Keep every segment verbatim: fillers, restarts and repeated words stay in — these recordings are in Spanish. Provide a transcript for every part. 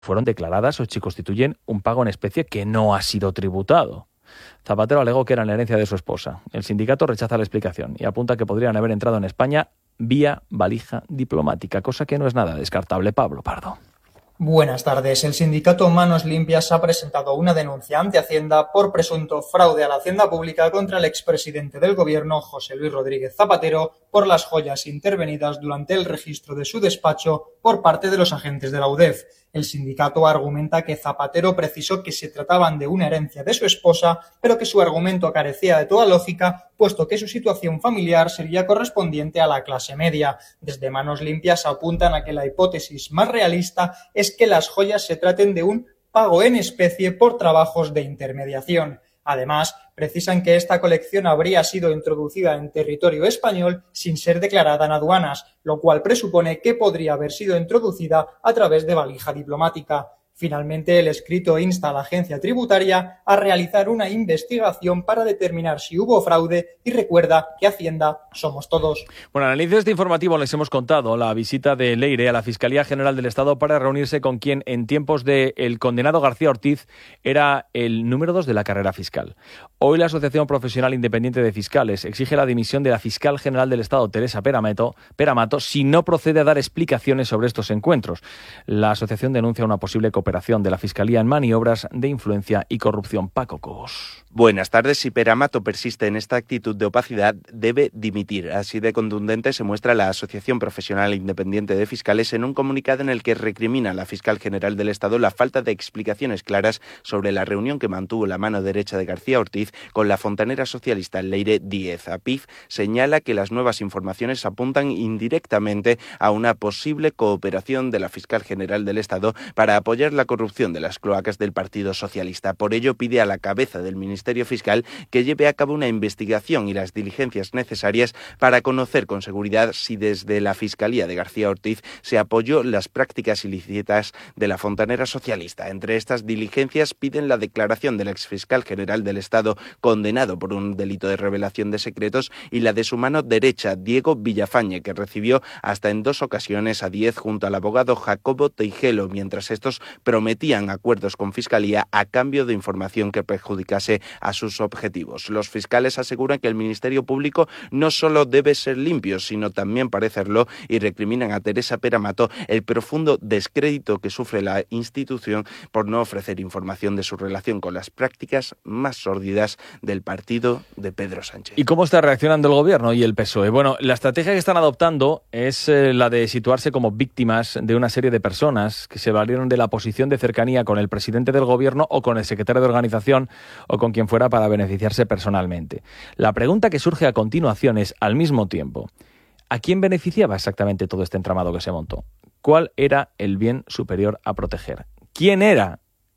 fueron declaradas o si constituyen un pago en especie que no ha sido tributado. Zapatero alegó que era la herencia de su esposa. El sindicato rechaza la explicación y apunta que podrían haber entrado en España vía valija diplomática, cosa que no es nada descartable. Pablo Pardo. Buenas tardes. El sindicato Manos Limpias ha presentado una denuncia ante Hacienda por presunto fraude a la hacienda pública contra el expresidente del gobierno, José Luis Rodríguez Zapatero, por las joyas intervenidas durante el registro de su despacho por parte de los agentes de la U D E F. El sindicato argumenta que Zapatero precisó que se trataban de una herencia de su esposa, pero que su argumento carecía de toda lógica, puesto que su situación familiar sería correspondiente a la clase media. Desde Manos Limpias apuntan a que la hipótesis más realista es que las joyas se traten de un pago en especie por trabajos de intermediación. Además, precisan que esta colección habría sido introducida en territorio español sin ser declarada en aduanas, lo cual presupone que podría haber sido introducida a través de valija diplomática. Finalmente, el escrito insta a la agencia tributaria a realizar una investigación para determinar si hubo fraude y recuerda que Hacienda somos todos. Bueno, al inicio de este informativo les hemos contado la visita de Leire a la Fiscalía General del Estado para reunirse con quien en tiempos del condenado García Ortiz era el número dos de la carrera fiscal. Hoy la Asociación Profesional Independiente de Fiscales exige la dimisión de la Fiscal General del Estado, Teresa Peramato, Peramato, si no procede a dar explicaciones sobre estos encuentros. La asociación denuncia una posible cooperación de la Fiscalía en maniobras de influencia y corrupción. Paco Cobos. Buenas tardes. Si Peramato persiste en esta actitud de opacidad, debe dimitir. Así de contundente se muestra la Asociación Profesional Independiente de Fiscales en un comunicado en el que recrimina a la Fiscal General del Estado la falta de explicaciones claras sobre la reunión que mantuvo la mano derecha de García Ortiz con la fontanera socialista Leire Díez. A P I F señala que las nuevas informaciones apuntan indirectamente a una posible cooperación de la Fiscal General del Estado para apoyar la corrupción de las cloacas del Partido Socialista. Por ello pide a la cabeza del Ministerio Fiscal que lleve a cabo una investigación y las diligencias necesarias para conocer con seguridad si desde la Fiscalía de García Ortiz se apoyó las prácticas ilícitas de la fontanera socialista. Entre estas diligencias piden la declaración del exfiscal general del Estado condenado por un delito de revelación de secretos y la de su mano derecha, Diego Villafañe, que recibió hasta en dos ocasiones a Díez junto al abogado Jacobo Teijelo, mientras estos prometían acuerdos con Fiscalía a cambio de información que perjudicase a sus objetivos. Los fiscales aseguran que el Ministerio Público no solo debe ser limpio, sino también parecerlo, y recriminan a Teresa Peramato el profundo descrédito que sufre la institución por no ofrecer información de su relación con las prácticas más sórdidas del partido de Pedro Sánchez. ¿Y cómo está reaccionando el Gobierno y el P S O E? Bueno, la estrategia que están adoptando es eh, la de situarse como víctimas de una serie de personas que se valieron de la posición de cercanía con el presidente del Gobierno o con el secretario de organización o con quien fuera para beneficiarse personalmente. La pregunta que surge a continuación es, al mismo tiempo, ¿a quién beneficiaba exactamente todo este entramado que se montó? ¿Cuál era el bien superior a proteger? ¿Quién era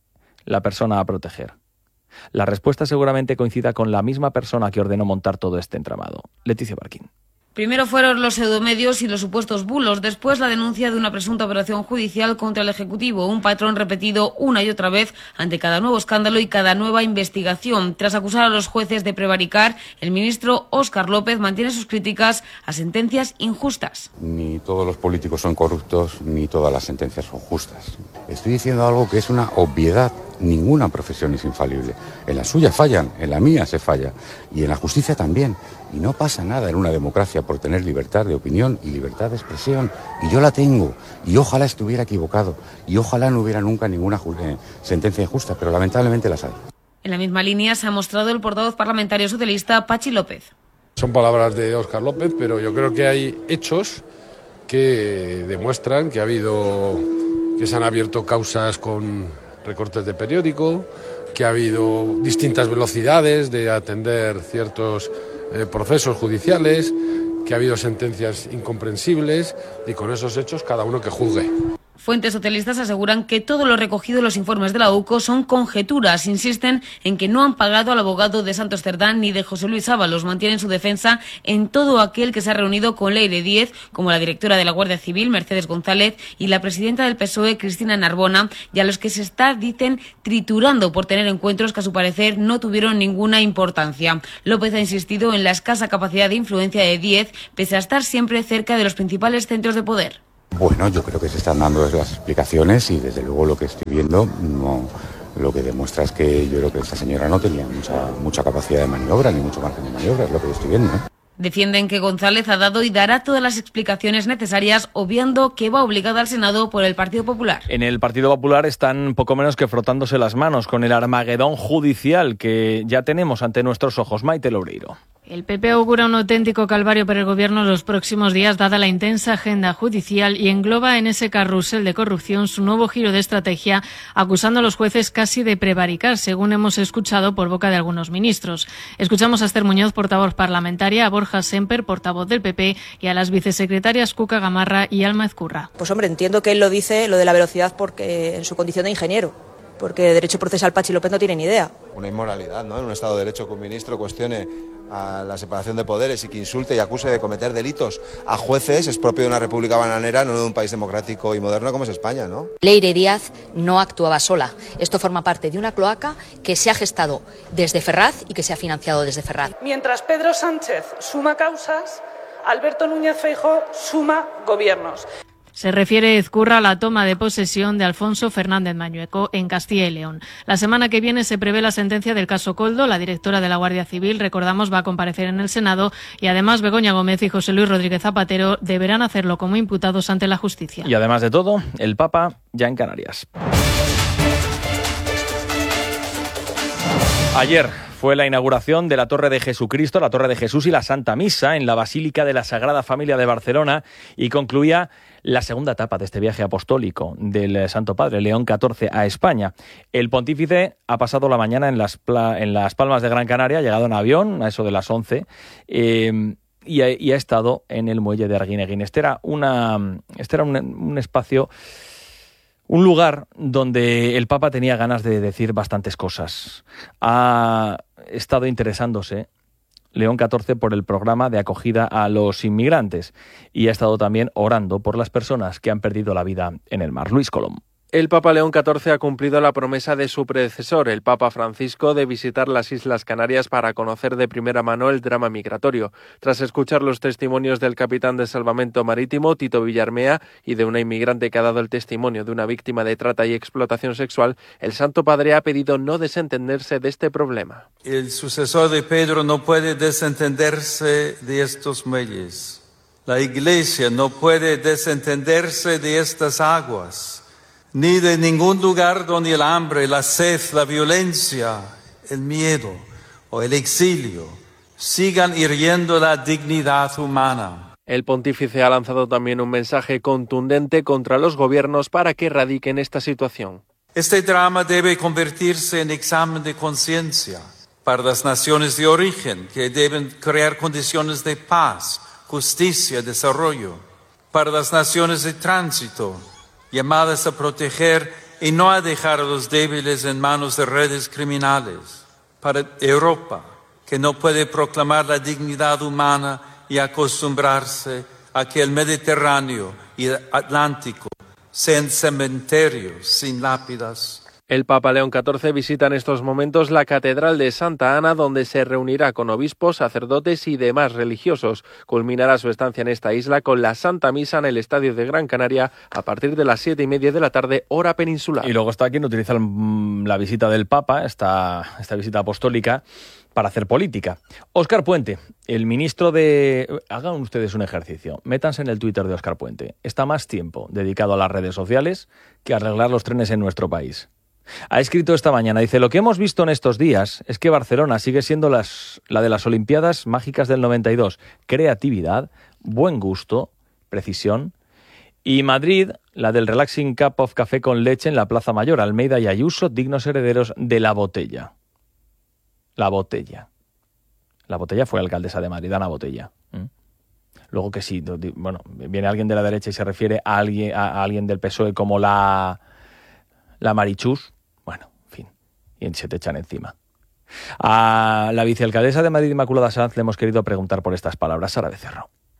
la persona a proteger? La respuesta seguramente coincida con la misma persona que ordenó montar todo este entramado, Leticia Barquín. Primero fueron los pseudomedios y los supuestos bulos, después la denuncia de una presunta operación judicial contra el Ejecutivo, un patrón repetido una y otra vez ante cada nuevo escándalo y cada nueva investigación. Tras acusar a los jueces de prevaricar, el ministro Óscar López mantiene sus críticas a sentencias injustas. Ni todos los políticos son corruptos, ni todas las sentencias son justas. Estoy diciendo algo que es una obviedad. Ninguna profesión es infalible. En la suya fallan, en la mía se falla. Y en la justicia también. Y no pasa nada en una democracia por tener libertad de opinión y libertad de expresión. Y yo la tengo. Y ojalá estuviera equivocado. Y ojalá no hubiera nunca ninguna eh, sentencia injusta. Pero lamentablemente las hay. En la misma línea se ha mostrado el portavoz parlamentario socialista Pachi López. Son palabras de Óscar López, pero yo creo que hay hechos que demuestran que ha habido, que se han abierto causas con recortes de periódico, que ha habido distintas velocidades de atender ciertos eh, procesos judiciales, que ha habido sentencias incomprensibles y con esos hechos cada uno que juzgue. Fuentes socialistas aseguran que todo lo recogido en los informes de la U C O son conjeturas. Insisten en que no han pagado al abogado de Santos Cerdán ni de José Luis Ábalos. Mantienen su defensa en todo aquel que se ha reunido con Leire Díez, como la directora de la Guardia Civil, Mercedes González, y la presidenta del P S O E, Cristina Narbona, y a los que se está, dicen, triturando por tener encuentros que a su parecer no tuvieron ninguna importancia. López ha insistido en la escasa capacidad de influencia de Díez, pese a estar siempre cerca de los principales centros de poder. Bueno, yo creo que se están dando las explicaciones y desde luego lo que estoy viendo no, lo que demuestra es que yo creo que esta señora no tenía mucha, mucha capacidad de maniobra ni mucho margen de maniobra, es lo que yo estoy viendo, ¿eh? Defienden que González ha dado y dará todas las explicaciones necesarias, obviando que va obligada al Senado por el Partido Popular. En el Partido Popular están poco menos que frotándose las manos con el armagedón judicial que ya tenemos ante nuestros ojos. Maite Loureiro. El P P augura un auténtico calvario para el Gobierno en los próximos días, dada la intensa agenda judicial, y engloba en ese carrusel de corrupción su nuevo giro de estrategia, acusando a los jueces casi de prevaricar, según hemos escuchado por boca de algunos ministros. Escuchamos a Esther Muñoz, portavoz parlamentaria, a Borja Semper, portavoz del P P, y a las vicesecretarias Cuca Gamarra y Alma Ezcurra. Pues hombre, entiendo que él lo dice, lo de la velocidad, porque en su condición de ingeniero, porque de derecho procesal Pachi López no tiene ni idea. Una inmoralidad, ¿no? En un Estado de Derecho que un ministro cuestione a la separación de poderes y que insulte y acuse de cometer delitos a jueces es propio de una república bananera, no de un país democrático y moderno como es España, ¿no? Leire Díaz no actuaba sola. Esto forma parte de una cloaca que se ha gestado desde Ferraz y que se ha financiado desde Ferraz. Mientras Pedro Sánchez suma causas, Alberto Núñez Feijóo suma gobiernos. Se refiere Ezcurra a la toma de posesión de Alfonso Fernández Mañueco en Castilla y León. La semana que viene se prevé la sentencia del caso Koldo. La directora de la Guardia Civil, recordamos, va a comparecer en el Senado y además Begoña Gómez y José Luis Rodríguez Zapatero deberán hacerlo como imputados ante la justicia. Y además de todo, el Papa ya en Canarias. Ayer fue la inauguración de la Torre de Jesucristo, la Torre de Jesús y la Santa Misa en la Basílica de la Sagrada Familia de Barcelona y concluía la segunda etapa de este viaje apostólico del Santo Padre León catorce a España. El pontífice ha pasado la mañana en las, pla- en las Palmas de Gran Canaria, ha llegado en avión a eso de las once, eh, y, ha, y ha estado en el muelle de Arguineguín. Este era, una, este era un, un espacio... Un lugar donde el Papa tenía ganas de decir bastantes cosas. Ha estado interesándose León catorce por el programa de acogida a los inmigrantes y ha estado también orando por las personas que han perdido la vida en el mar. Luis Colom. El Papa León catorce ha cumplido la promesa de su predecesor, el Papa Francisco, de visitar las Islas Canarias para conocer de primera mano el drama migratorio. Tras escuchar los testimonios del capitán de salvamento marítimo, Tito Villarmea, y de una inmigrante que ha dado el testimonio de una víctima de trata y explotación sexual, el Santo Padre ha pedido no desentenderse de este problema. El sucesor de Pedro no puede desentenderse de estos muelles. La Iglesia no puede desentenderse de estas aguas, ni de ningún lugar donde el hambre, la sed, la violencia, el miedo o el exilio sigan hiriendo la dignidad humana. El pontífice ha lanzado también un mensaje contundente contra los gobiernos para que erradiquen esta situación. Este drama debe convertirse en examen de conciencia para las naciones de origen, que deben crear condiciones de paz, justicia, desarrollo. Para las naciones de tránsito, llamadas a proteger y no a dejar a los débiles en manos de redes criminales. Para Europa, que no puede proclamar la dignidad humana y acostumbrarse a que el Mediterráneo y el Atlántico sean cementerios sin lápidas. El Papa León catorce visita en estos momentos la Catedral de Santa Ana, donde se reunirá con obispos, sacerdotes y demás religiosos. Culminará su estancia en esta isla con la Santa Misa en el Estadio de Gran Canaria a partir de las siete y media de la tarde, hora peninsular. Y luego está quien utiliza la visita del Papa, esta, esta visita apostólica, para hacer política. Óscar Puente, el ministro de... Hagan ustedes un ejercicio, métanse en el Twitter de Óscar Puente. Está más tiempo dedicado a las redes sociales que a arreglar los trenes en nuestro país. Ha escrito esta mañana, dice, lo que hemos visto en estos días es que Barcelona sigue siendo las, la de las Olimpiadas Mágicas del noventa y dos. Creatividad, buen gusto, precisión. Y Madrid, la del Relaxing Cup of Café con leche en la Plaza Mayor. Almeida y Ayuso, dignos herederos de la botella. La botella. La botella fue alcaldesa de Madrid, Ana Botella. ¿Mm? Luego que sí, bueno, viene alguien de la derecha y se refiere a alguien, a, a alguien del P S O E como la... La Marichus, bueno, en fin, y se te echan encima. A la vicealcaldesa de Madrid, Inmaculada Sanz, le hemos querido preguntar por estas palabras. Sara Becerro.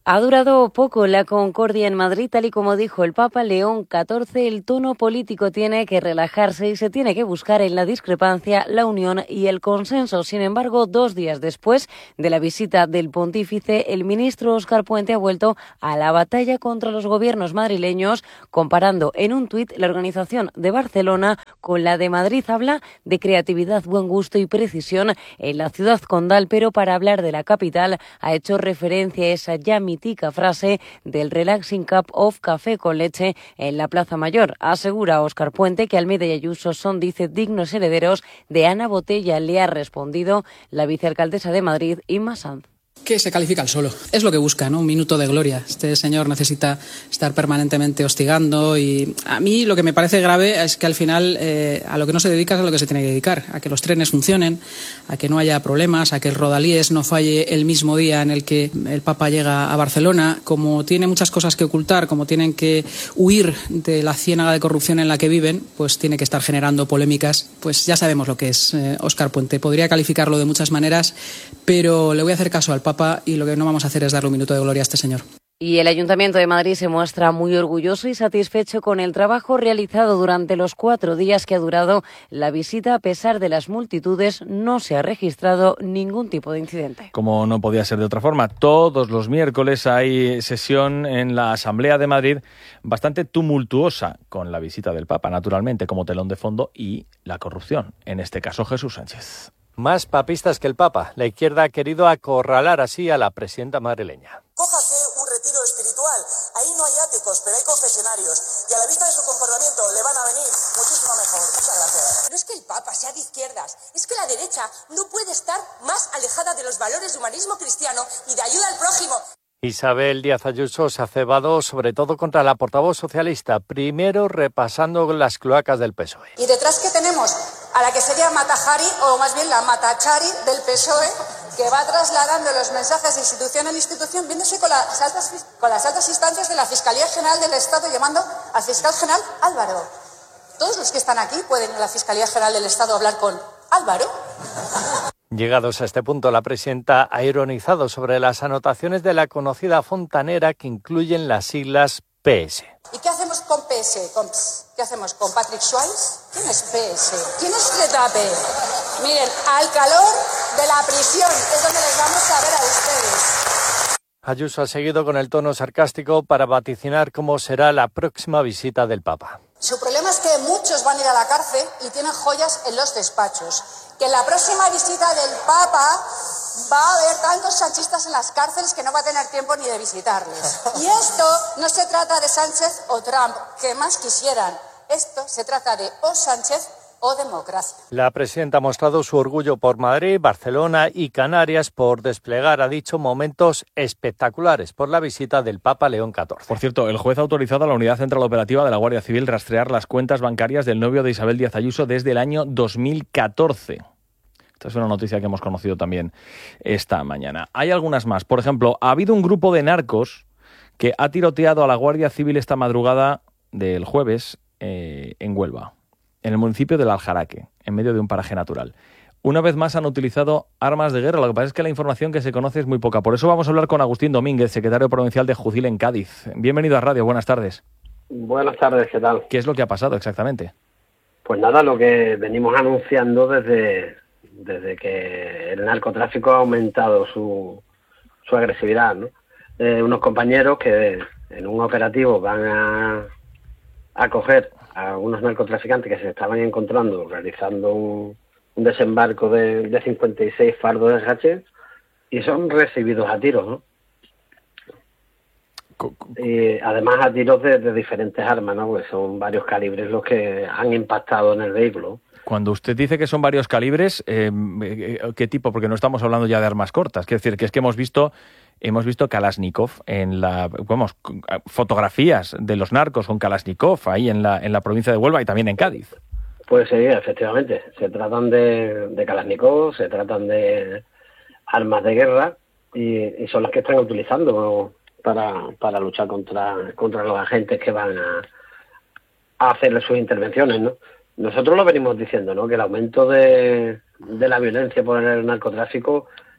Ha durado poco la concordia en Madrid, tal y como dijo el Papa León catorce. El tono político tiene que relajarse y se tiene que buscar en la discrepancia la unión y el consenso. Sin embargo, dos días después de la visita del pontífice, el ministro Óscar Puente ha vuelto a la batalla contra los gobiernos madrileños, comparando en un tuit la organización de Barcelona con la de Madrid. Habla de creatividad, buen gusto y precisión en la ciudad condal, pero para hablar de la capital ha hecho referencia a esa ya mítica frase del Relaxing Cup of Café con leche en la Plaza Mayor. Asegura Óscar Puente que Almeida y Ayuso son, dice, dignos herederos de Ana Botella. Le ha respondido la vicealcaldesa de Madrid, Inma Sanz. Que se califica al solo. Es lo que busca, ¿no? Un minuto de gloria. Este señor necesita estar permanentemente hostigando y a mí lo que me parece grave es que al final eh, a lo que no se dedica es a lo que se tiene que dedicar, a que los trenes funcionen, a que no haya problemas, a que el Rodalies no falle el mismo día en el que el Papa llega a Barcelona. Como tiene muchas cosas que ocultar, como tienen que huir de la ciénaga de corrupción en la que viven, pues tiene que estar generando polémicas. Pues ya sabemos lo que es eh, Óscar Puente. Podría calificarlo de muchas maneras, pero le voy a hacer caso al Papa y lo que no vamos a hacer es darle un minuto de gloria a este señor. Y el Ayuntamiento de Madrid se muestra muy orgulloso y satisfecho con el trabajo realizado durante los cuatro días que ha durado la visita. A pesar de las multitudes, no se ha registrado ningún tipo de incidente. Como no podía ser de otra forma, todos los miércoles hay sesión en la Asamblea de Madrid bastante tumultuosa, con la visita del Papa, naturalmente, como telón de fondo, y la corrupción, en este caso Jesús Sánchez. Más papistas que el Papa. La izquierda ha querido acorralar así a la presidenta madrileña. Cójase un retiro espiritual. Ahí no hay áticos, pero hay confesionarios. Y a la vista de su comportamiento le van a venir muchísimo mejor. Muchas gracias. No es que el Papa sea de izquierdas, es que la derecha no puede estar más alejada de los valores de humanismo cristiano y de ayuda al prójimo. Isabel Díaz Ayuso se ha cebado sobre todo contra la portavoz socialista, primero repasando las cloacas del P S O E. Y detrás que tenemos a la que sería Matajari, o más bien la Matachari del P S O E, que va trasladando los mensajes de institución en institución, viéndose con las altas, con las altas instancias de la Fiscalía General del Estado, llamando al fiscal general Álvaro. Todos los que están aquí pueden en la Fiscalía General del Estado hablar con Álvaro. Llegados a este punto, la presidenta ha ironizado sobre las anotaciones de la conocida fontanera que incluyen las siglas P S. ¿Y qué hacemos con P S? ¿Con P S? ¿Qué hacemos con Patrick Swayze? ¿Quién es P S? ¿Quién es Letape? Miren, al calor de la prisión es donde les vamos a ver a ustedes. Ayuso ha seguido con el tono sarcástico para vaticinar cómo será la próxima visita del Papa. Su problema es que muchos van a ir a la cárcel y tienen joyas en los despachos. Que en la próxima visita del Papa va a haber tantos sanchistas en las cárceles que no va a tener tiempo ni de visitarles. Y esto no se trata de Sánchez o Trump, que más quisieran. Esto se trata de o Sánchez o democracia. La presidenta ha mostrado su orgullo por Madrid, Barcelona y Canarias por desplegar, ha dicho, momentos espectaculares por la visita del Papa León catorce. Por cierto, el juez ha autorizado a la Unidad Central Operativa de la Guardia Civil rastrear las cuentas bancarias del novio de Isabel Díaz Ayuso desde el año dos mil catorce. Esta es una noticia que hemos conocido también esta mañana. Hay algunas más. Por ejemplo, ha habido un grupo de narcos que ha tiroteado a la Guardia Civil esta madrugada del jueves eh, en Huelva, en el municipio del Aljaraque, en medio de un paraje natural. Una vez más han utilizado armas de guerra. Lo que pasa es que la información que se conoce es muy poca. Por eso vamos a hablar con Agustín Domínguez, secretario provincial de Jucil en Cádiz. Bienvenido a Radio, buenas tardes. Buenas tardes, ¿qué tal? ¿Qué es lo que ha pasado exactamente? Pues nada, lo que venimos anunciando desde, desde que el narcotráfico ha aumentado su, su agresividad, ¿no? Eh, unos compañeros que en un operativo van a, a coger a unos narcotraficantes que se estaban encontrando realizando un, un desembarco de, de cincuenta y seis fardos de hachís y son recibidos a tiros, ¿no? Y además a tiros de, de diferentes armas, ¿no? Porque son varios calibres los que han impactado en el vehículo. Cuando usted dice que son varios calibres, eh, ¿qué tipo? Porque no estamos hablando ya de armas cortas. Quiero decir, que es que hemos visto hemos visto Kalashnikov en la, vamos, fotografías de los narcos con Kalashnikov ahí en la en la provincia de Huelva y también en Cádiz. Pues sí, efectivamente. Se tratan de, de Kalashnikov, se tratan de armas de guerra y, y son las que están utilizando para, para luchar contra, contra los agentes que van a, a hacer sus intervenciones, ¿no? Nosotros lo venimos diciendo, ¿no? Que el aumento de, de la violencia por el narcotráfico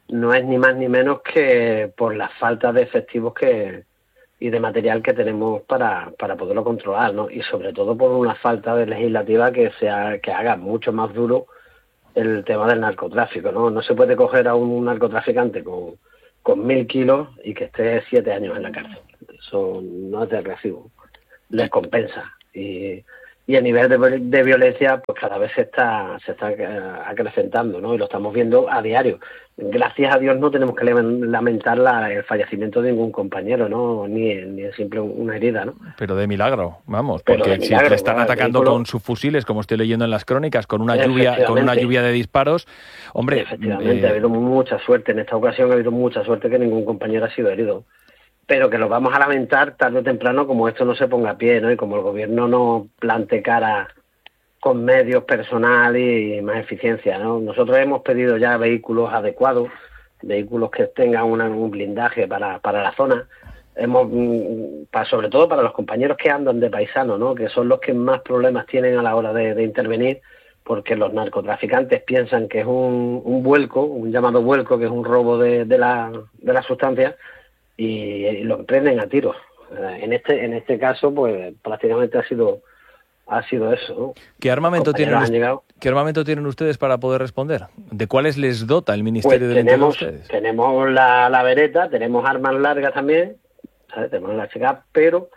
no es ni más ni menos que por la falta de efectivos que y de material que tenemos para, para poderlo controlar, ¿no? Y sobre todo por una falta de legislativa que sea que haga mucho más duro el tema del narcotráfico, ¿no? No se puede coger a un narcotraficante con, con mil kilos y que esté siete años en la cárcel. Eso no es de recibo. Les compensa. Y, y a nivel de, de violencia, pues cada vez se está se está acrecentando, ¿no? Y lo estamos viendo a diario. Gracias a Dios no tenemos que lamentar la, el fallecimiento de ningún compañero, ¿no? Ni, ni simple una herida, ¿no? Pero de milagro, vamos, Pero porque de milagro, si te están ¿verdad? atacando Vehículo... con sus fusiles, como estoy leyendo en las crónicas, con una lluvia, con una lluvia de disparos, hombre. Efectivamente, eh... ha habido mucha suerte. En esta ocasión ha habido mucha suerte que ningún compañero ha sido herido. Pero que lo vamos a lamentar tarde o temprano como esto no se ponga a pie, ¿no? Y como el gobierno no plante cara con medios, personal y más eficiencia, ¿no? Nosotros hemos pedido ya vehículos adecuados, vehículos que tengan una, un blindaje para, para la zona, hemos para, sobre todo para los compañeros que andan de paisano, ¿no? Que son los que más problemas tienen a la hora de, de intervenir, porque los narcotraficantes piensan que es un, un vuelco, un llamado vuelco, que es un robo de, de la de la sustancia, y, y lo emprenden a tiros. En este en este caso, pues prácticamente ha sido ha sido eso, ¿no? ¿Qué armamento tienen llegado... qué armamento tienen ustedes para poder responder? ¿De cuáles les dota el Ministerio pues del tenemos, Interior a ustedes? Tenemos la, la Beretta, tenemos armas largas también, ¿sabes? Tenemos la chica, pero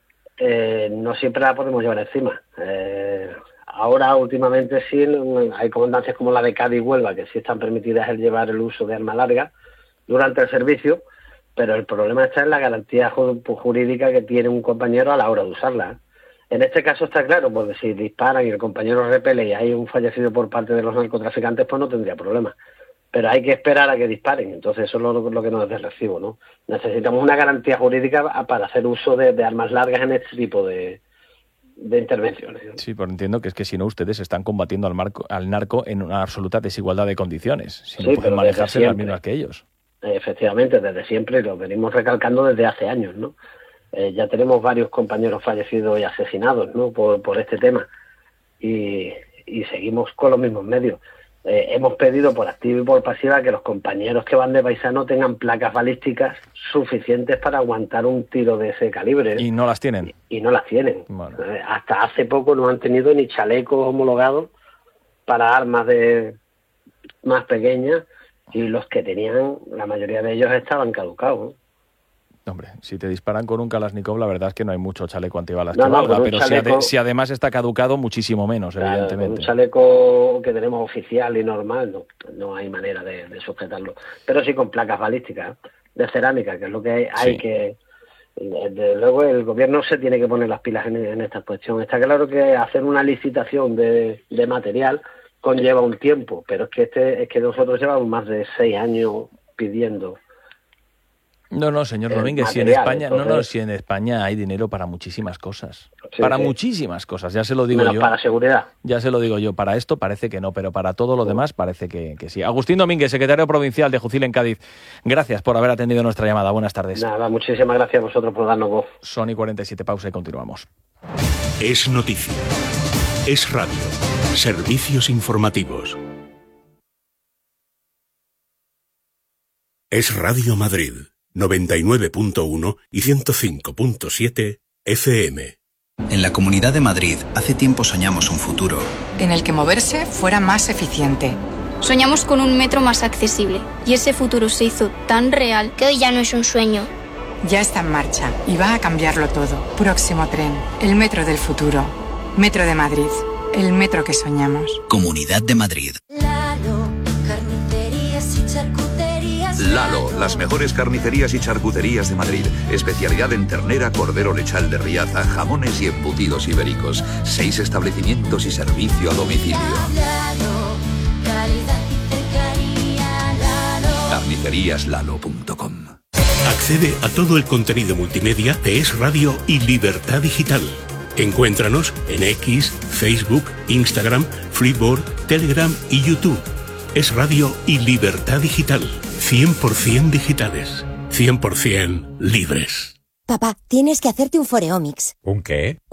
eh, no siempre la podemos llevar encima. Eh, ahora, últimamente, sí, hay comandancias como la de Cádiz y Huelva, que sí están permitidas el llevar el uso de armas largas durante el servicio, pero el problema está en la garantía jurídica que tiene un compañero a la hora de usarla. En este caso está claro, porque si disparan y el compañero repele y hay un fallecido por parte de los narcotraficantes, pues no tendría problema. Pero hay que esperar a que disparen, entonces eso es lo, lo que nos es de recibo, ¿no? Necesitamos una garantía jurídica para hacer uso de, de armas largas en este tipo de, de intervenciones, ¿no? Sí, pero entiendo que es que si no, ustedes están combatiendo al, marco, al narco en una absoluta desigualdad de condiciones. Si no Sí, pueden pero manejarse desde las siempre. mismas que ellos. Efectivamente, desde siempre, y lo venimos recalcando desde hace años, ¿no? Eh, ya tenemos varios compañeros fallecidos y asesinados, ¿no? Por, por este tema. Y, y seguimos con los mismos medios. Eh, hemos pedido por activa y por pasiva que los compañeros que van de paisano tengan placas balísticas suficientes para aguantar un tiro de ese calibre. Y no las tienen. Y, y no las tienen. Bueno. Eh, hasta hace poco no han tenido ni chalecos homologados para armas de más pequeñas, y los que tenían, la mayoría de ellos estaban caducados, ¿no? Hombre, si te disparan con un Kalashnikov, la verdad es que no hay mucho chaleco antibalas No, que no, valga, con un pero chaleco... si, ade si además está caducado, muchísimo menos, Claro, evidentemente. un chaleco que tenemos oficial y normal, no, no hay manera de, de sujetarlo. Pero sí con placas balísticas de cerámica, que es lo que hay, hay Sí. que... Desde luego el gobierno se tiene que poner las pilas en, en esta cuestión. Está claro que hacer una licitación de, de material conlleva un tiempo, pero es que este es que nosotros llevamos más de seis años pidiendo. No, no, señor el Domínguez, si en material, España, no, no, entonces- si en España hay dinero para muchísimas cosas. Sí, para sí. muchísimas cosas, ya se lo digo Menos yo. para seguridad. Ya se lo digo yo, para esto parece que no, pero para todo lo demás parece que, que sí. Agustín Domínguez, secretario provincial de Jucil en Cádiz, gracias por haber atendido nuestra llamada. Buenas tardes. Nada, muchísimas gracias a vosotros por darnos voz. Son y cuarenta y siete, pausa y continuamos. Es noticia. Es radio. Servicios informativos. Es Radio Madrid, noventa y nueve punto uno y ciento cinco punto siete F M. En la Comunidad de Madrid, hace tiempo soñamos un futuro. En el que moverse fuera más eficiente. Soñamos con un metro más accesible y ese futuro se hizo tan real que hoy ya no es un sueño. Ya está en marcha y va a cambiarlo todo. Próximo tren, el metro del futuro. Metro de Madrid, el metro que soñamos. Comunidad de Madrid. Lalo, carnicerías y charcuterías. Lalo, las mejores carnicerías y charcuterías de Madrid. Especialidad en ternera, cordero lechal de Riaza, jamones y embutidos ibéricos. Seis establecimientos y servicio a domicilio. Lalo, calidad y cercanía. Lalo. carnicerías lalo punto com. Accede a todo el contenido multimedia de Es Radio y Libertad Digital. Encuéntranos en X, Facebook, Instagram, Freeboard, Telegram y YouTube. Es Radio y Libertad Digital. cien por ciento digitales. cien por ciento libres. Papá, tienes que hacerte un Foreomics. ¿Un qué?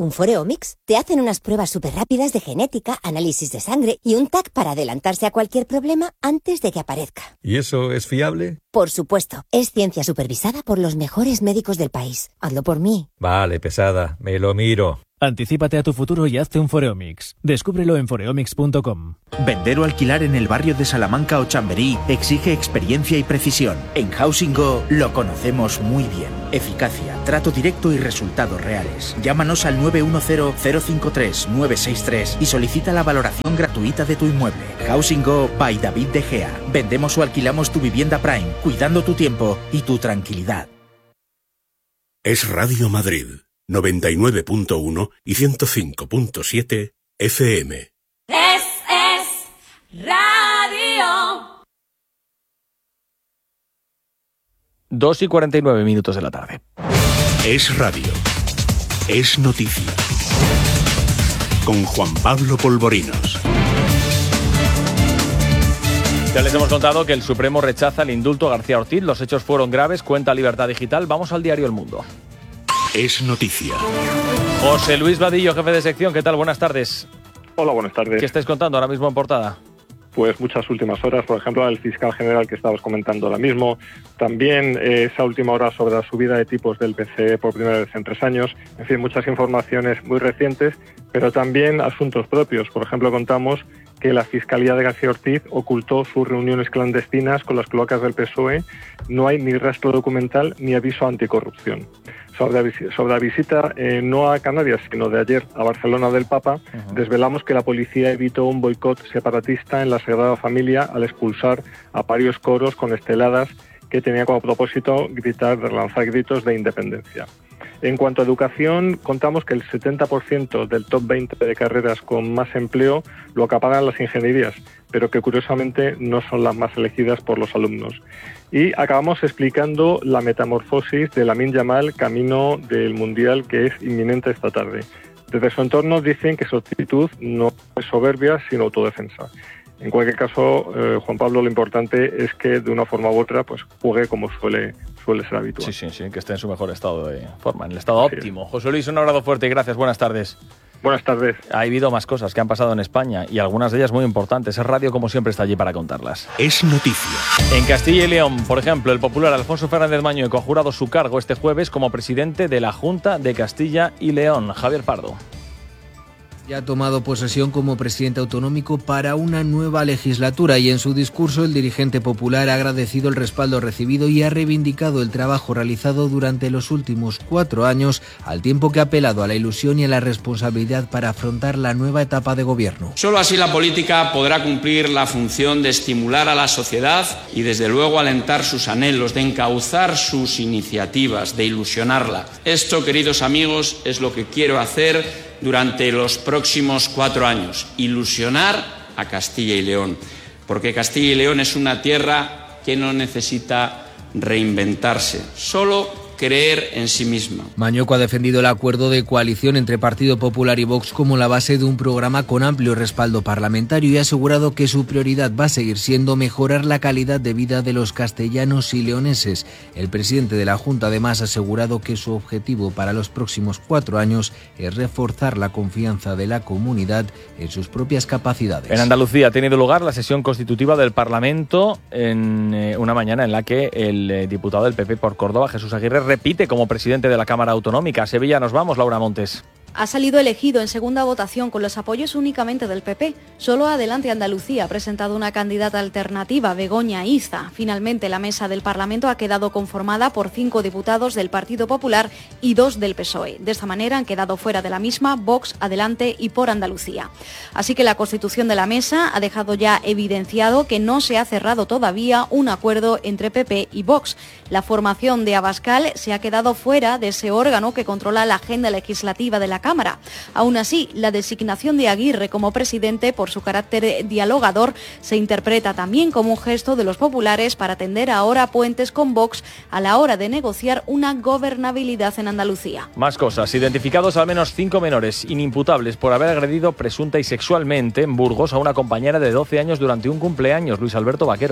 ¿Un Foreomics? Te hacen unas pruebas súper rápidas de genética, análisis de sangre y un T A C para adelantarse a cualquier problema antes de que aparezca. ¿Y eso es fiable? Por supuesto. Es ciencia supervisada por los mejores médicos del país. Hazlo por mí. Vale, pesada. Me lo miro. Anticípate a tu futuro y hazte un Foreomics. Descúbrelo en foreomics punto com. Vender o alquilar en el barrio de Salamanca o Chamberí exige experiencia y precisión. En Housing Go lo conocemos muy bien. Eficacia, trato directo y resultados reales. Llámanos al nueve uno cero, cero cinco tres, nueve seis tres y solicita la valoración gratuita de tu inmueble. Housing Go by David De Gea. Vendemos o alquilamos tu vivienda Prime, cuidando tu tiempo y tu tranquilidad. Es Radio Madrid. noventa y nueve punto uno y ciento cinco punto siete F M. Es, es radio. dos y cuarenta y nueve minutos de la tarde. Es radio. Es noticia. Con Juan Pablo Polvorinos. Ya les hemos contado que el Supremo rechaza el indulto a García Ortiz. Los hechos fueron graves, cuenta Libertad Digital. Vamos al diario El Mundo. Es noticia. José Luis Vadillo, jefe de sección, ¿qué tal? Buenas tardes. Hola, buenas tardes. ¿Qué estáis contando ahora mismo en portada? Pues muchas últimas horas, por ejemplo, el fiscal general que estabas comentando ahora mismo, también eh, esa última hora sobre la subida de tipos del P C E por primera vez en tres años, en fin, muchas informaciones muy recientes, pero también asuntos propios. Por ejemplo, contamos que la Fiscalía de García Ortiz ocultó sus reuniones clandestinas con las cloacas del P S O E, no hay ni rastro documental ni aviso anticorrupción. Sobre la, sobre la visita eh, no a Canarias, sino de ayer a Barcelona del Papa, uh-huh. desvelamos que la policía evitó un boicot separatista en la Sagrada Familia al expulsar a varios coros con esteladas que tenían como propósito gritar, lanzar gritos de independencia. En cuanto a educación, contamos que el setenta por ciento del top veinte de carreras con más empleo lo acaparan las ingenierías, pero que curiosamente no son las más elegidas por los alumnos. Y acabamos explicando la metamorfosis de Lamine Yamal camino del Mundial que es inminente esta tarde. Desde su entorno dicen que su actitud no es soberbia, sino autodefensa. En cualquier caso, eh, Juan Pablo, lo importante es que de una forma u otra pues juegue como suele suele ser habitual. Sí, sí, sí, que esté en su mejor estado de forma, en el estado sí. óptimo. José Luis, un abrazo fuerte y gracias. Buenas tardes. Buenas tardes. Ha habido más cosas que han pasado en España y algunas de ellas muy importantes. Es radio, como siempre, está allí para contarlas. Es noticia. En Castilla y León, por ejemplo, el popular Alfonso Fernández Mañueco ha jurado su cargo este jueves como presidente de la Junta de Castilla y León. Javier Pardo. Ya ha tomado posesión como presidente autonómico para una nueva legislatura y en su discurso el dirigente popular ha agradecido el respaldo recibido y ha reivindicado el trabajo realizado durante los últimos cuatro años, al tiempo que ha apelado a la ilusión y a la responsabilidad para afrontar la nueva etapa de gobierno. Solo así la política podrá cumplir la función de estimular a la sociedad y desde luego alentar sus anhelos, de encauzar sus iniciativas, de ilusionarla. Esto, queridos amigos, es lo que quiero hacer durante los próximos cuatro años, ilusionar a Castilla y León, porque Castilla y León es una tierra que no necesita reinventarse, solo creer en sí misma. Mañueco ha defendido el acuerdo de coalición entre Partido Popular y Vox como la base de un programa con amplio respaldo parlamentario y ha asegurado que su prioridad va a seguir siendo mejorar la calidad de vida de los castellanos y leoneses. El presidente de la Junta además ha asegurado que su objetivo para los próximos cuatro años es reforzar la confianza de la comunidad en sus propias capacidades. En Andalucía ha tenido lugar la sesión constitutiva del Parlamento en eh, una mañana en la que el eh, diputado del P P por Córdoba, Jesús Aguirre, repite como presidente de la Cámara Autonómica. A Sevilla nos vamos, Laura Montes. Ha salido elegido en segunda votación con los apoyos únicamente del P P. Solo Adelante Andalucía ha presentado una candidata alternativa, Begoña Iza. Finalmente, la mesa del Parlamento ha quedado conformada por cinco diputados del Partido Popular y dos del P S O E. De esta manera han quedado fuera de la misma Vox, Adelante y Por Andalucía. Así que la constitución de la mesa ha dejado ya evidenciado que no se ha cerrado todavía un acuerdo entre P P y Vox. La formación de Abascal se ha quedado fuera de ese órgano que controla la agenda legislativa de la Cámara. Aún así, la designación de Aguirre como presidente, por su carácter dialogador, se interpreta también como un gesto de los populares para tender ahora puentes con Vox a la hora de negociar una gobernabilidad en Andalucía. Más cosas. Identificados al menos cinco menores inimputables por haber agredido presunta y sexualmente en Burgos a una compañera de doce años durante un cumpleaños. Luis Alberto Vaquero.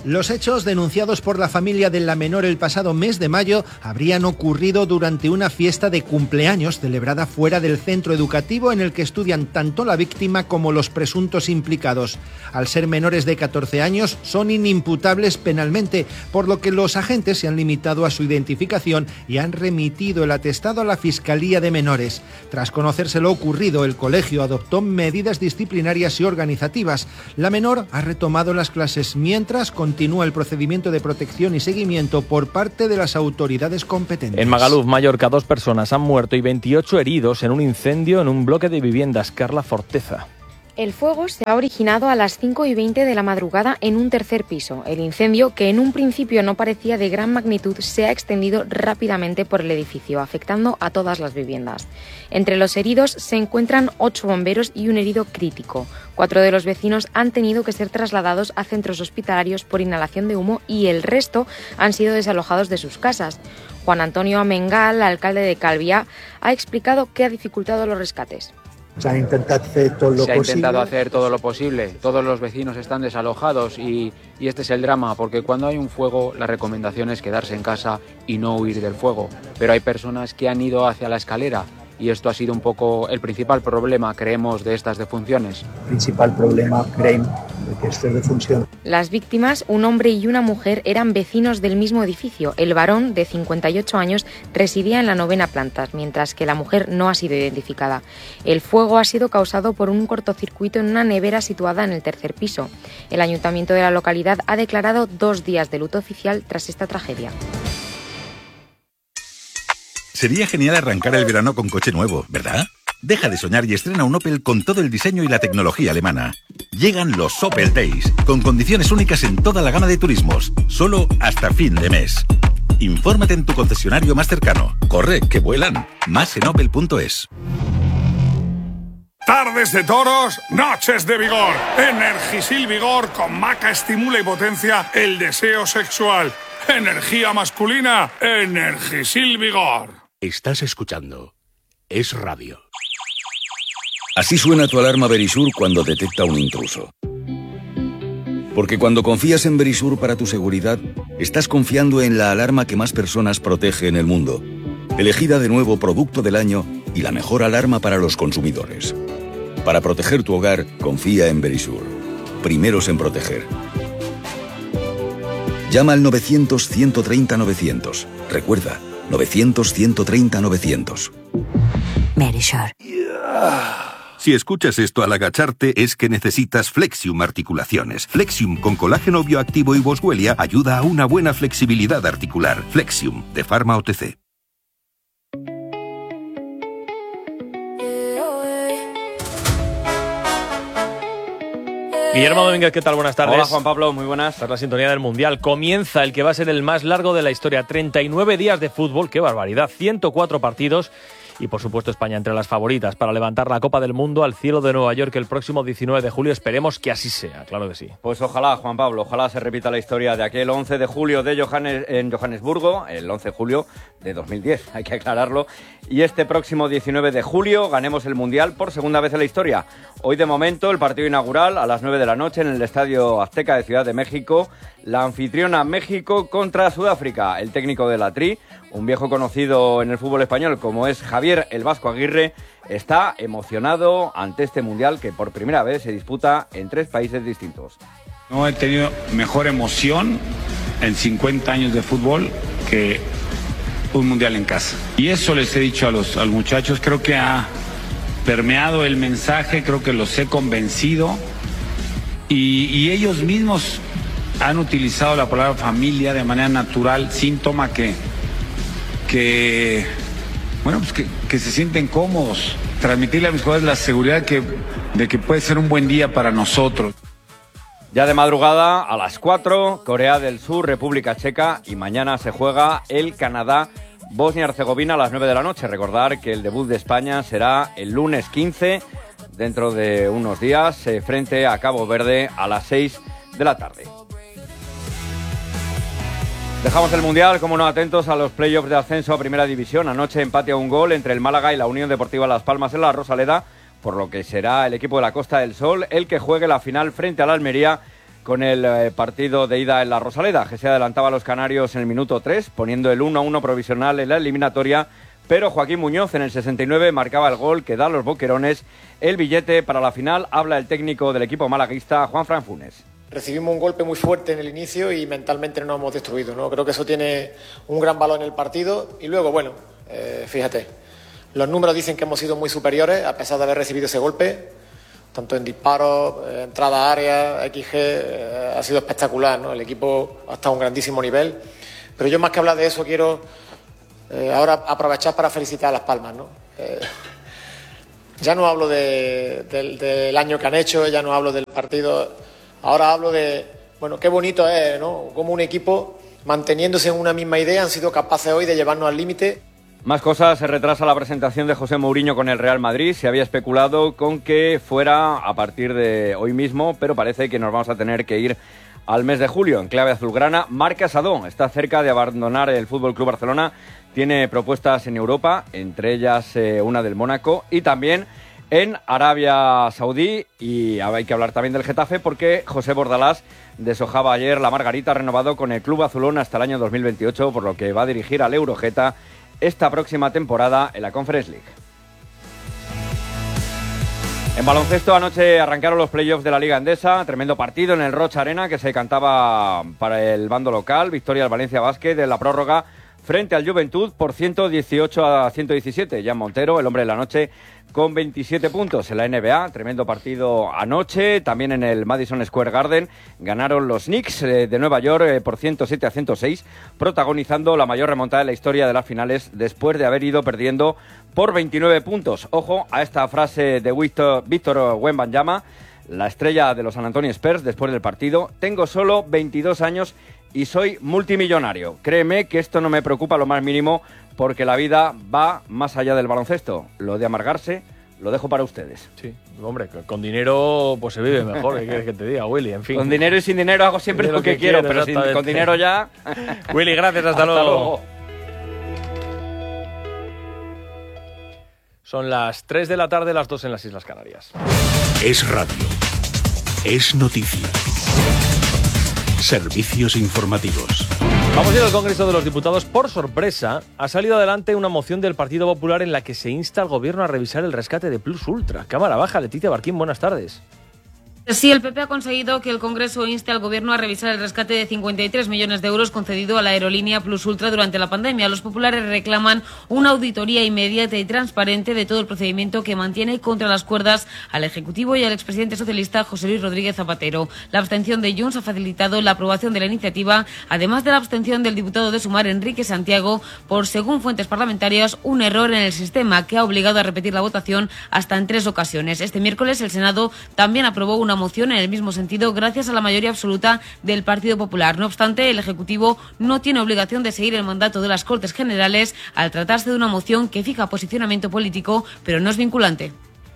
Los hechos denunciados por la familia de la menor el pasado mes de mayo habrían ocurrido durante una fiesta de cumpleaños celebrada fuera del centro educativo en el que estudian tanto la víctima como los presuntos implicados. Al ser menores de catorce años, son inimputables penalmente, por lo que los agentes se han limitado a su identificación y han remitido el atestado a la Fiscalía de Menores. Tras conocerse lo ocurrido, el colegio adoptó medidas disciplinarias y organizativas. La menor ha retomado las clases mientras con Continúa el procedimiento de protección y seguimiento por parte de las autoridades competentes. En Magaluf, Mallorca, dos personas han muerto y veintiocho heridos en un incendio en un bloque de viviendas. Carla Forteza. El fuego se ha originado a las cinco y veinte de la madrugada en un tercer piso. El incendio, que en un principio no parecía de gran magnitud, se ha extendido rápidamente por el edificio, afectando a todas las viviendas. Entre los heridos se encuentran ocho bomberos y un herido crítico. Cuatro de los vecinos han tenido que ser trasladados a centros hospitalarios por inhalación de humo y el resto han sido desalojados de sus casas. Juan Antonio Amengal, alcalde de Calviá, ha explicado qué ha dificultado los rescates. Se ha intentado hacer todo lo Se ha posible. intentado hacer todo lo posible. Todos los vecinos están desalojados y, y este es el drama, porque cuando hay un fuego la recomendación es quedarse en casa y no huir del fuego. Pero hay personas que han ido hacia la escalera y esto ha sido un poco el principal problema, creemos, de estas defunciones. El principal problema, creemos, de que estas defunciones. Las víctimas, un hombre y una mujer, eran vecinos del mismo edificio. El varón, de cincuenta y ocho años, residía en la novena planta, mientras que la mujer no ha sido identificada. El fuego ha sido causado por un cortocircuito en una nevera situada en el tercer piso. El ayuntamiento de la localidad ha declarado dos días de luto oficial tras esta tragedia. Sería genial arrancar el verano con coche nuevo, ¿verdad? Deja de soñar y estrena un Opel con todo el diseño y la tecnología alemana. Llegan los Opel Days, con condiciones únicas en toda la gama de turismos, solo hasta fin de mes. Infórmate en tu concesionario más cercano. Corre, que vuelan. Más en opel punto es. Tardes de toros, noches de vigor. Energisil Vigor con maca estimula y potencia el deseo sexual. Energía masculina, Energisil Vigor. Estás escuchando Es Radio. Así suena tu alarma Verisur cuando detecta un intruso. Porque cuando confías en Verisur para tu seguridad, estás confiando en la alarma que más personas protege en el mundo. Elegida de nuevo Producto del Año y la mejor alarma para los consumidores. Para proteger tu hogar, confía en Verisur. Primeros en proteger. Llama al novecientos, ciento treinta, novecientos. Recuerda, novecientos, ciento treinta, novecientos. Verisur. Si escuchas esto al agacharte es que necesitas Flexium Articulaciones. Flexium con colágeno bioactivo y boswellia ayuda a una buena flexibilidad articular. Flexium, de Pharma O T C. Guillermo Domínguez, ¿qué tal? Buenas tardes. Hola, Juan Pablo, muy buenas. Tras la sintonía del Mundial, comienza el que va a ser el más largo de la historia. treinta y nueve días de fútbol, qué barbaridad, ciento cuatro partidos. Y por supuesto España entre las favoritas para levantar la Copa del Mundo al cielo de Nueva York el próximo diecinueve de julio. Esperemos que así sea, claro que sí. Pues ojalá, Juan Pablo, ojalá se repita la historia de aquel once de julio de Johannes, en Johannesburgo, el once de julio de dos mil diez, hay que aclararlo. Y este próximo diecinueve de julio ganemos el Mundial por segunda vez en la historia. Hoy de momento el partido inaugural a las nueve de la noche en el Estadio Azteca de Ciudad de México. La anfitriona México contra Sudáfrica. El técnico de la Tri, un viejo conocido en el fútbol español como es Javier el Vasco Aguirre, está emocionado ante este Mundial que por primera vez se disputa en tres países distintos. No he tenido mejor emoción en cincuenta años de fútbol que un Mundial en casa. Y eso les he dicho a los, a los muchachos, creo que ha permeado el mensaje, creo que los he convencido y, y ellos mismos han utilizado la palabra familia de manera natural, síntoma que, que bueno, pues que, que se sienten cómodos. Transmitirle a mis jugadores la seguridad que, de que puede ser un buen día para nosotros. Ya de madrugada, a las cuatro, Corea del Sur, República Checa, y mañana se juega el Canadá, Bosnia-Herzegovina a las nueve de la noche. Recordar que el debut de España será el lunes quince, dentro de unos días, eh, frente a Cabo Verde a las seis de la tarde. Dejamos el Mundial, como no, atentos a los playoffs de ascenso a Primera División. Anoche empate a un gol entre el Málaga y la Unión Deportiva Las Palmas en la Rosaleda, por lo que será el equipo de la Costa del Sol el que juegue la final frente al Almería con el eh, partido de ida en la Rosaleda, que se adelantaba a los canarios en el minuto tres, poniendo el uno a uno provisional en la eliminatoria, pero Joaquín Muñoz en el sesenta y nueve marcaba el gol que da a los boquerones el billete para la final. Habla el técnico del equipo malaguista, Juanfran Funes. Recibimos un golpe muy fuerte en el inicio y mentalmente no nos hemos destruido, ¿no? Creo que eso tiene un gran valor en el partido. Y luego, bueno, eh, fíjate, los números dicen que hemos sido muy superiores a pesar de haber recibido ese golpe, tanto en disparos, eh, entrada a área, equis ge, eh, ha sido espectacular, ¿no? El equipo ha estado a un grandísimo nivel. Pero yo más que hablar de eso quiero eh, ahora aprovechar para felicitar a Las Palmas, ¿no? Eh, ya no hablo de, de, del año que han hecho, ya no hablo del partido. Ahora hablo de, bueno, qué bonito es, ¿no? Como un equipo, manteniéndose en una misma idea, han sido capaces hoy de llevarnos al límite. Más cosas, se retrasa la presentación de José Mourinho con el Real Madrid. Se había especulado con que fuera a partir de hoy mismo, pero parece que nos vamos a tener que ir al mes de julio. En clave azulgrana, Marc Casado está cerca de abandonar el F C Barcelona. Tiene propuestas en Europa, entre ellas eh, una del Mónaco y también en Arabia Saudí. Y hay que hablar también del Getafe porque José Bordalás deshojaba ayer la margarita, renovado con el club azulón hasta el año dos mil veintiocho, por lo que va a dirigir al Eurogeta esta próxima temporada en la Conference League. En baloncesto, anoche arrancaron los playoffs de la Liga Endesa, tremendo partido en el Rocha Arena que se cantaba para el bando local, victoria del Valencia Basket de la prórroga frente al Juventud por ciento dieciocho a ciento diecisiete. Jan Montero, el hombre de la noche, con veintisiete puntos en la N B A. Tremendo partido anoche, también en el Madison Square Garden. Ganaron los Knicks eh, de Nueva York eh, por ciento siete a ciento seis, protagonizando la mayor remontada de la historia de las finales después de haber ido perdiendo por veintinueve puntos. Ojo a esta frase de Víctor, Víctor Wembanyama, la estrella de los San Antonio Spurs, después del partido: tengo solo veintidós años y soy multimillonario. Créeme que esto no me preocupa lo más mínimo, porque la vida va más allá del baloncesto. Lo de amargarse lo dejo para ustedes. Sí, hombre, con dinero pues se vive mejor, ¿qué quieres que te diga, Willy? En fin. Con dinero y sin dinero hago siempre lo que, que quiero, quiero pero sin, con dinero ya... Willy, gracias, hasta, hasta luego. luego. Son las tres de la tarde, las dos en las Islas Canarias. Es radio. Es noticia. Servicios informativos. Vamos a ir al Congreso de los Diputados. Por sorpresa, ha salido adelante una moción del Partido Popular en la que se insta al Gobierno a revisar el rescate de Plus Ultra. Cámara baja, Leticia Barquín, buenas tardes. Sí, el P P ha conseguido que el Congreso inste al Gobierno a revisar el rescate de cincuenta y tres millones de euros concedido a la aerolínea Plus Ultra durante la pandemia. Los populares reclaman una auditoría inmediata y transparente de todo el procedimiento que mantiene contra las cuerdas al Ejecutivo y al expresidente socialista José Luis Rodríguez Zapatero. La abstención de Junts ha facilitado la aprobación de la iniciativa, además de la abstención del diputado de Sumar, Enrique Santiago, por, según fuentes parlamentarias, un error en el sistema que ha obligado a repetir la votación hasta en tres ocasiones. Este miércoles el Senado también aprobó una moción en el mismo sentido gracias a la mayoría absoluta del Partido Popular. No obstante, el Ejecutivo no tiene obligación de seguir el mandato de las Cortes Generales al tratarse de una moción que fija posicionamiento político, pero no es vinculante.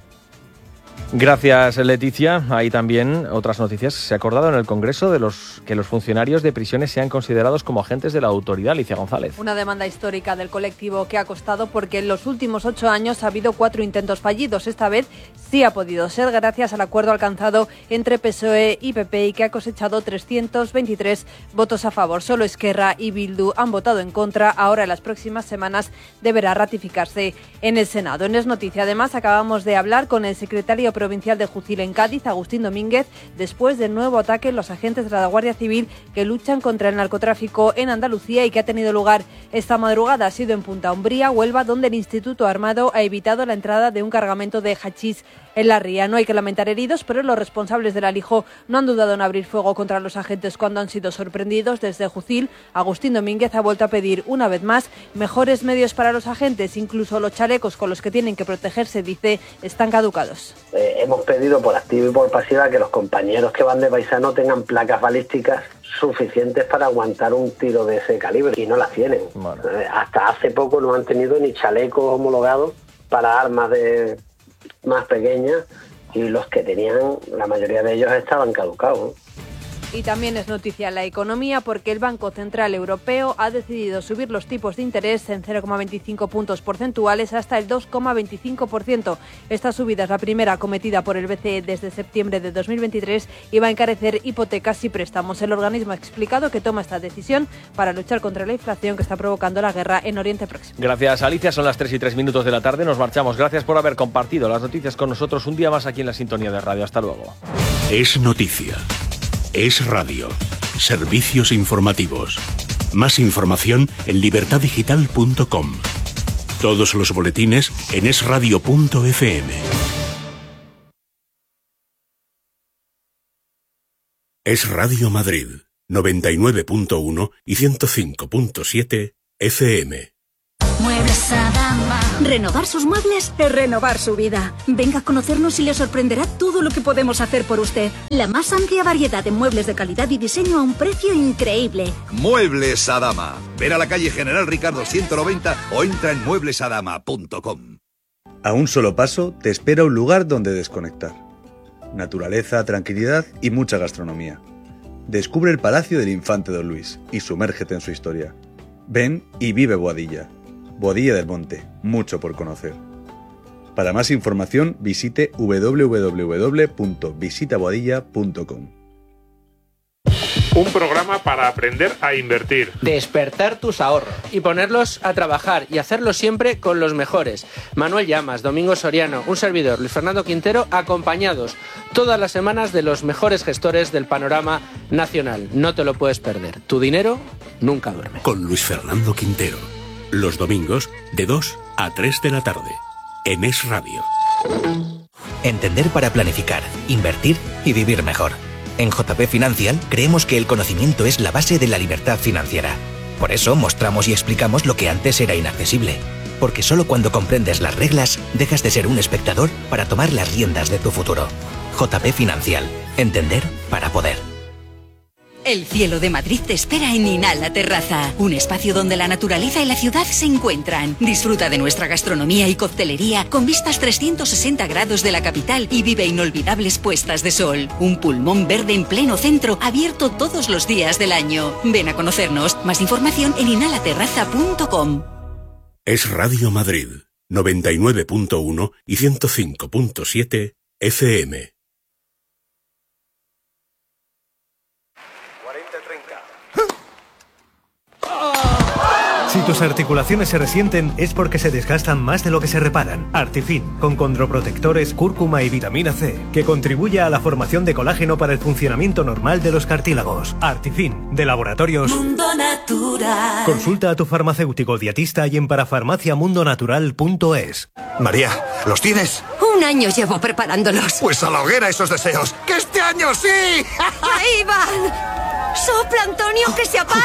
Gracias, Leticia. Hay también otras noticias. Se ha acordado en el Congreso de los que los funcionarios de prisiones sean considerados como agentes de la autoridad. Alicia González. Una demanda histórica del colectivo que ha costado porque en los últimos ocho años ha habido cuatro intentos fallidos. Esta vez sí ha podido ser gracias al acuerdo alcanzado entre P S O E y P P y que ha cosechado trescientos veintitrés votos a favor. Solo Esquerra y Bildu han votado en contra. Ahora, en las próximas semanas, deberá ratificarse en el Senado. En Es Noticia, además, acabamos de hablar con el secretario provincial de Jucil en Cádiz, Agustín Domínguez, después del nuevo ataque en los agentes de la Guardia Civil que luchan contra el narcotráfico en Andalucía y que ha tenido lugar esta madrugada. Ha sido en Punta Umbría, Huelva, donde el Instituto Armado ha evitado la entrada de un cargamento de hachís en la ría. No hay que lamentar heridos, pero los responsables del alijo no han dudado en abrir fuego contra los agentes cuando han sido sorprendidos. Desde Jucil, Agustín Domínguez ha vuelto a pedir una vez más mejores medios para los agentes. Incluso los chalecos con los que tienen que protegerse, dice, están caducados. Eh, hemos pedido por activa y por pasiva que los compañeros que van de paisano tengan placas balísticas suficientes para aguantar un tiro de ese calibre, y no las tienen. Bueno. Eh, hasta hace poco no han tenido ni chalecos homologados para armas de más pequeñas, y los que tenían, la mayoría de ellos estaban caducados. Y también es noticia la economía porque el Banco Central Europeo ha decidido subir los tipos de interés en cero coma veinticinco puntos porcentuales hasta el dos coma veinticinco por ciento. Esta subida es la primera acometida por el B C E desde septiembre de dos mil veintitrés y va a encarecer hipotecas y préstamos. El organismo ha explicado que toma esta decisión para luchar contra la inflación que está provocando la guerra en Oriente Próximo. Gracias, Alicia. Son las tres y tres minutos de la tarde. Nos marchamos. Gracias por haber compartido las noticias con nosotros un día más aquí en la sintonía de radio. Hasta luego. Es noticia. Es radio. Servicios informativos. Más información en libertad digital punto com. Todos los boletines en es radio punto efe eme. Es Radio Madrid, noventa y nueve punto uno y ciento cinco punto siete efe eme. Muebles Adama. Renovar sus muebles es renovar su vida. Venga a conocernos y le sorprenderá todo lo que podemos hacer por usted. La más amplia variedad de muebles de calidad y diseño a un precio increíble. Muebles Adama. Ven a la calle General Ricardo ciento noventa o entra en muebles adama punto com. A un solo paso te espera un lugar donde desconectar. Naturaleza, tranquilidad y mucha gastronomía. Descubre el Palacio del Infante Don Luis y sumérgete en su historia. Ven y vive Boadilla. Boadilla del Monte, mucho por conocer. Para más información visite doble u doble u doble u punto visita boadilla punto com. Un programa para aprender a invertir. Despertar tus ahorros y ponerlos a trabajar y hacerlo siempre con los mejores. Manuel Llamas, Domingo Soriano, un servidor, Luis Fernando Quintero, acompañados todas las semanas de los mejores gestores del panorama nacional. No te lo puedes perder. Tu dinero nunca duerme. Con Luis Fernando Quintero. Los domingos de dos a tres de la tarde. En Es Radio. Entender para planificar, invertir y vivir mejor. En J P Financial creemos que el conocimiento es la base de la libertad financiera. Por eso mostramos y explicamos lo que antes era inaccesible. Porque solo cuando comprendes las reglas, dejas de ser un espectador para tomar las riendas de tu futuro. J P Financial. Entender para poder. El cielo de Madrid te espera en Inhala Terraza, un espacio donde la naturaleza y la ciudad se encuentran. Disfruta de nuestra gastronomía y coctelería con vistas trescientos sesenta grados de la capital y vive inolvidables puestas de sol. Un pulmón verde en pleno centro, abierto todos los días del año. Ven a conocernos. Más información en inhala terraza punto com. Es Radio Madrid, noventa y nueve punto uno y ciento cinco punto siete efe eme. Si tus articulaciones se resienten es porque se desgastan más de lo que se reparan. Artifin, con condroprotectores, cúrcuma y vitamina C, que contribuye a la formación de colágeno para el funcionamiento normal de los cartílagos. Artifin, de Laboratorios Mundo Natural. Consulta a tu farmacéutico dietista y en parafarmacia mundo natural punto es. María, ¿los tienes? Un año llevo preparándolos. Pues a la hoguera esos deseos. ¡Que este año sí! ¡Ahí van! ¡Sopla, Antonio, que se apaga!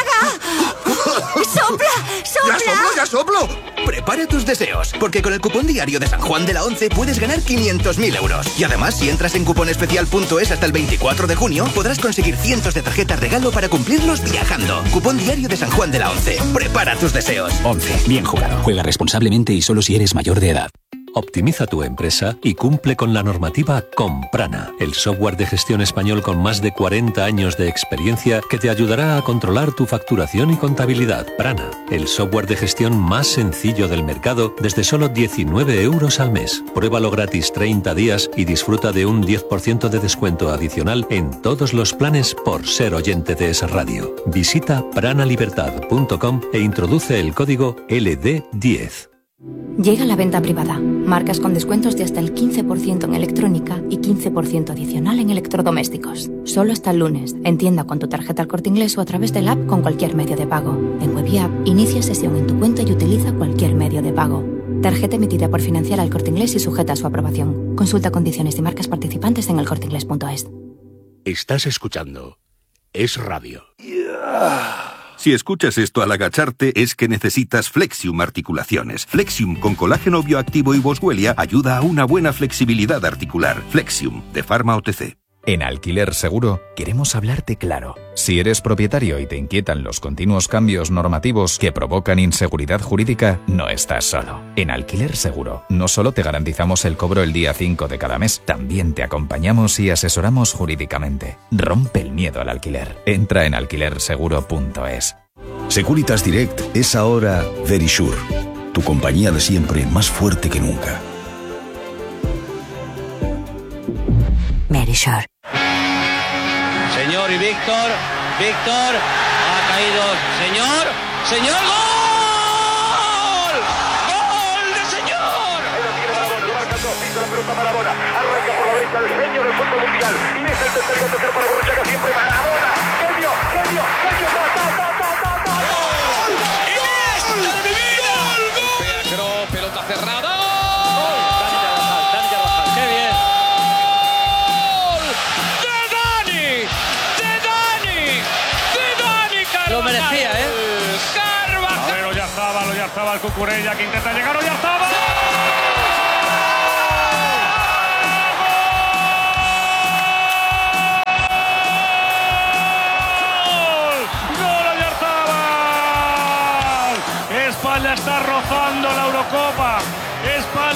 ¡Sopla, sopla! ¡Ya soplo, ya soplo! Prepara tus deseos, porque con el cupón diario de San Juan de la Once puedes ganar quinientos mil euros. Y además, si entras en cuponespecial punto es hasta el veinticuatro de junio, podrás conseguir cientos de tarjetas regalo para cumplirlos viajando. Cupón diario de San Juan de la Once. Prepara tus deseos. Once. Bien jugado. Juega responsablemente y solo si eres mayor de edad. Optimiza tu empresa y cumple con la normativa con Prana, el software de gestión español con más de cuarenta años de experiencia que te ayudará a controlar tu facturación y contabilidad. Prana, el software de gestión más sencillo del mercado desde solo diecinueve euros al mes. Pruébalo gratis treinta días y disfruta de un diez por ciento de descuento adicional en todos los planes por ser oyente de Es Radio. Visita prana libertad punto com e introduce el código L D diez. Llega la venta privada. Marcas con descuentos de hasta el quince por ciento en electrónica y quince por ciento adicional en electrodomésticos. Solo hasta el lunes. En tienda con tu tarjeta El Corte Inglés o a través del app con cualquier medio de pago. En web y app, inicia sesión en tu cuenta y utiliza cualquier medio de pago. Tarjeta emitida por Financiera El Corte Inglés y sujeta a su aprobación. Consulta condiciones y marcas participantes en el corte inglés punto es. Estás escuchando Es Radio. Yeah. Si escuchas esto al agacharte es que necesitas Flexium Articulaciones. Flexium con colágeno bioactivo y boswellia ayuda a una buena flexibilidad articular. Flexium, de Pharma O T C. En Alquiler Seguro queremos hablarte claro. Si eres propietario y te inquietan los continuos cambios normativos que provocan inseguridad jurídica, no estás solo. En Alquiler Seguro no solo te garantizamos el cobro el día cinco de cada mes, también te acompañamos y asesoramos jurídicamente. Rompe el miedo al alquiler. Entra en alquiler seguro punto es. Securitas Direct es ahora Verisure, tu compañía de siempre más fuerte que nunca. Verisure. Señor y Víctor, Víctor, ha caído, señor, señor, ¡gol! ¡Gol de señor! Ahí lo tiene Marabona, lo marca dos, pisa la pelota Marabona, arranca por la derecha el genio del fútbol mundial, y es el tercer gol, tercero para Borruchaga, siempre Marabona, genio, genio, genio, ta, ta, ta, ta, ta, ta, ¡gol! ¡Iniesta de mi vida! Pedro, pelota cerrada. Lo merecía, ¿eh? Carvajal. Ya estaba, ya estaba el Cucurella que intenta llegar, ya estaba. ¡Gol! ¡Gol, España está rozando la Eurocopa! España